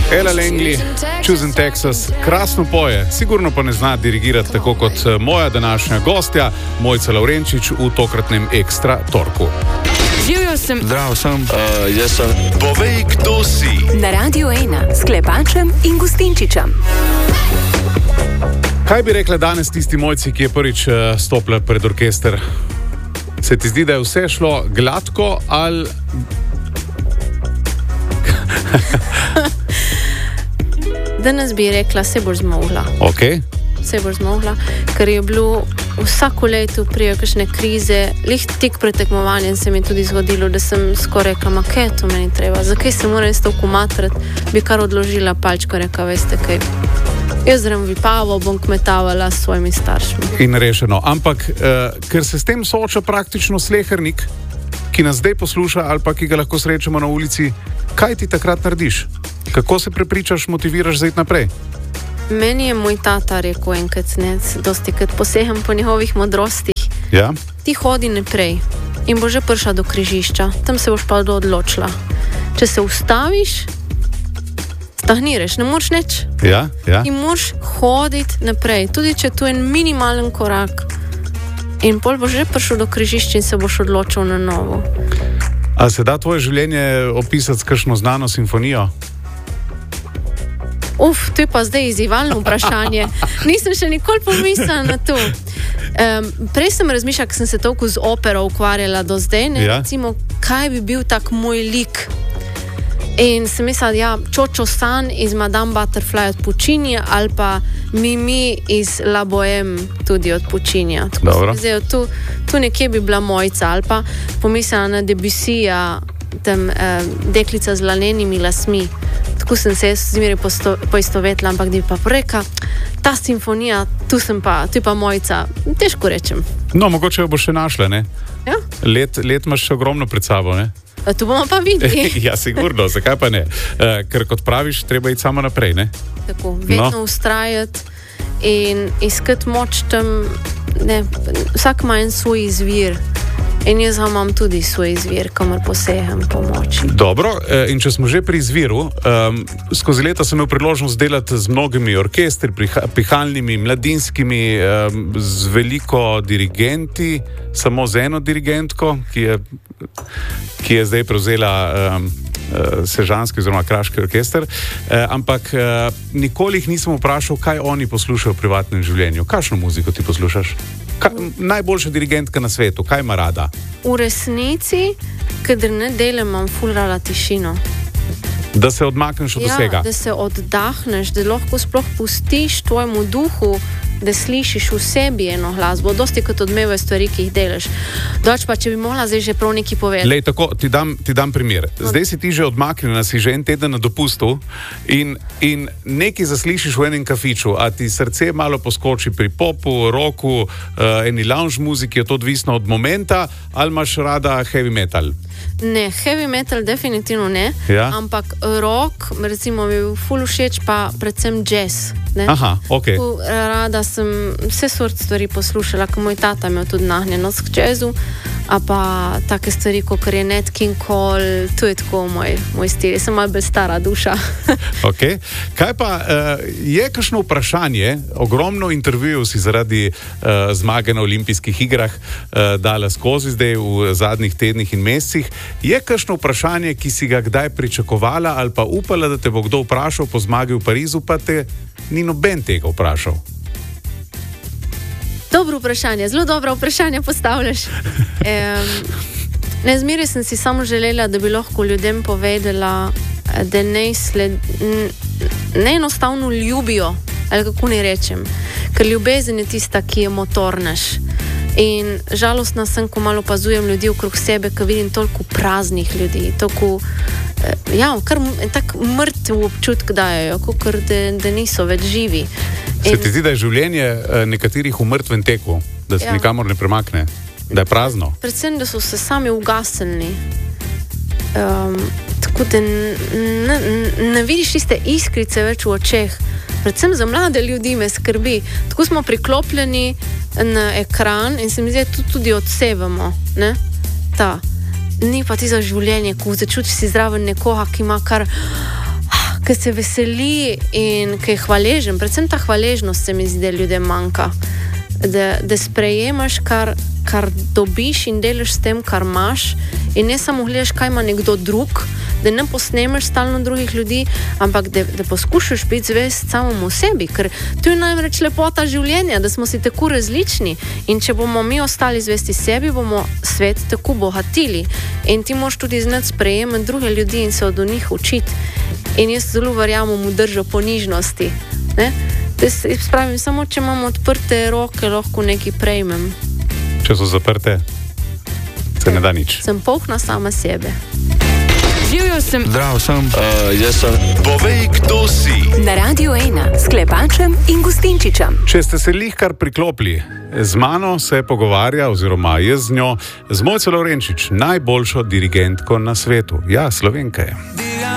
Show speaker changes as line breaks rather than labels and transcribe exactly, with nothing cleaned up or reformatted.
Ella Langley, Choosing Texas, krasno poje, sigurno pa ne zna dirigirati tako kot moja današnja gostja, Mojca Lavrenčič v tokratnem Ekstra torku.
Živjo sem.
Zdrav sem.
Uh, jaz sem. Povej, kdo si.
Na Radiu ena s Klepačem in Gustinčičem.
Kaj bi rekla danes tisti Mojci, ki je prvič uh, stopila pred orkester? Se ti zdi, da je vse šlo gladko ali...
Danes bi rekla, se boš zmogla.
Okay.
Se boš zmogla, ker je bilo vsako leto prijo kakšne krize, lih tik pred tekmovanjem se mi tudi zgodilo, da sem skoraj rekla, ma kaj to meni treba, zakaj se moram s toliko matrati, bi kar odložila palčko, rekla, veste kaj, jaz zrem vipavo, bom kmetavala s svojimi staršmi.
In rešeno, ampak uh, ker se s tem sooča praktično slehernik, ki nas zdaj posluša ali pa ki ga lahko srečamo na ulici, kaj ti takrat narediš? Kako se prepričaš, motiviraš za iti naprej?
Meni je moj tata rekel enkrat, ne, dosti krat poseham po njegovih modrostih.
Ja?
Ti hodi naprej in bo že prišla do križišča, tam se boš pa odločila. Če se ustaviš, stagniraš, ne moreš nič.
Ja, ja.
In moraš hoditi naprej, tudi če tu je en minimalen korak. In pol boš že prišel do križišča in se boš odločil na novo.
A se da tvoje življenje opisati s kakšno znano simfonijo?
Uf, to je pa zdaj izzivalno vprašanje. Nisem še nikoli pomislila na to. Um, prej sem razmišljala, ker sem se toliko z opero ukvarjala do zdaj, ne,
ja.
Recimo, kaj bi bil tak moj lik. In sem mislila, ja, Čočo San iz Madame Butterfly od Puccinija ali pa Mimi iz La Bohème tudi od Puccinija. Tako sem zdaj, tu, tu nekje bi bila Mojca ali pa pomislila na Debussyja, tam eh, deklica z lanenimi lasmi. Tako sem se jaz zmeraj poistovetila, ampak da bi pa reka, ta simfonija, tu sem pa, tu je pa Mojca. Težko rečem.
No, mogoče jo bo še našla, ne?
Ja?
Let, let imaš še ogromno pred sabo, ne?
Tu bomo pa videli.
Ja, sigurno, zakaj pa ne? Uh, ker kot praviš, treba iti samo naprej, ne?
Tako, vedno
no.
ustrajati in iskati moč tam, ne, vsak ima en svoj izvir. In jaz imam tudi svoj izvir, kamor poseham pomoči.
Dobro, in če smo že pri izviru, um, skozi leta sem imel priložnost delati z mnogimi orkestri, pihalnimi, mladinskimi, um, z veliko dirigenti, samo z eno dirigentko, ki je, ki je zdaj prevzela um, sežanski oziroma kraški orkester, uh, ampak uh, nikoli jih nisem vprašal, kaj oni poslušajo v privatnem življenju. Kakšno muziko ti poslušaš? Ka, najboljša dirigentka na svetu, kaj ima rada?
V resnici, kadar ne delam, imam ful rada tišino.
Da se odmakneš od
ja,
vsega?
Da se oddahneš, da lahko sploh pustiš tvojemu duhu, da slišiš v sebi eno glasbo. Dosti kot odmevajo stvari, ki jih delaš. Doč pa, če bi mogla zdaj že prav nekaj povedati.
Lej, tako, ti dam, ti dam primer. Zdaj si ti že odmaknjena, si že en teden na dopustu in, in nekaj zaslišiš v enem kafiču, a ti srce malo poskoči pri popu, roku, uh, eni lounge muziki, je to odvisno od momenta, ali imaš rada heavy metal?
Ne, heavy metal definitivno ne,
ja?
Ampak rock, recimo mi je ful všeč pa predvsem jazz. Ne?
Aha, ok.
Ful rada sem vse sort stvari poslušala, ko moj tata imel tudi nahnjenost k jazzu, a pa take stvari, kot je Nat King Cole, to je tako moj, moj stil, sem malo bolj stara duša.
Ok. Kaj pa, uh, je kakšno vprašanje, ogromno intervjujev si zaradi uh, zmage na olimpijskih igrah uh, dala skozi zdaj v zadnjih tednih in mesecih, je kakšno vprašanje, ki si ga kdaj pričakovala ali pa upala, da te bo kdo vprašal po zmagi v Parizu, pa te ni noben tega vprašal?
Dobro vprašanje, zelo dobro vprašanje postavljaš. Um, ne, zmeraj sem si samo želela, da bi lahko ljudem povedala, da ne, sled, ne enostavno ljubijo, ali kako ne rečem, ker ljubezen je tista, ki je motornaš. In žalostna sem, ko malo opazujem ljudi okrog sebe, ko vidim toliko praznih ljudi, toliko, ja, kar tak mrtev občutek dajo, kot da, da niso več živi.
Se ti zdi, da je življenje nekaterih v mrtvem teku, da se ja. nikamor ne premakne, da je prazno?
Predvsem, da so se sami ugasnili. Um, tako da ne, ne vidiš tiste iskrice več v očeh. Predvsem za mlade ljudi me skrbi. Tako smo priklopljeni na ekran in se mi zdi, da tudi odsevamo. Ne? Ta. Ni pa ti za življenje, ko začutiš si zraven nekoga, ki ima kar, ki se veseli in ki je hvaležen. Predvsem ta hvaležnost se mi zdi, da ljudem manjka. Da, da sprejemaš, kar, kar dobiš in delaš s tem, kar imaš, in ne samo gledaš, kaj ima nekdo drug, da ne posnemeš stalno drugih ljudi, ampak da, da poskušaš biti zvest samому sebi, ker to je namreč lepota življenja, da smo si tako različni, in če bomo mi ostali zvesti sebi, bomo svet tako bogatili, in ti moraš tudi znati sprejemati druge ljudi in se od njih učiti. In jaz zelo verjamem v držo ponižnosti, ne? Spravim, samo če imam odprte roke, lahko nekaj prejmem.
Če so zaprte, se ne da nič.
Sem polna sama sebe.
Živjo sem.
Zdravo sem. Uh, jaz sem. Povej, kdo si.
Na Radiu ena s Klepačem in Gustinčičem.
Če ste se lihkar priklopili, z mano se pogovarja, oziroma jaz z njo, z Mojco Lovrenčič, najboljšo dirigentko na svetu. Ja, Slovenka je.